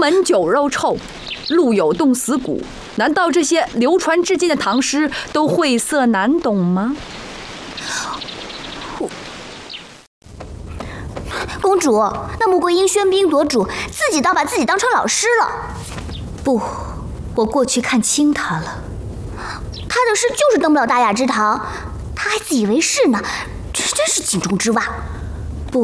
门酒肉臭，路有冻死骨。难道这些流传至今的唐诗都晦涩难懂吗？ 公主，那穆桂英喧宾夺主，自己倒把自己当成老师了。 不，我过去看清他了。 他的诗就是登不了大雅之堂，他还自以为是呢，这真是井中之蛙。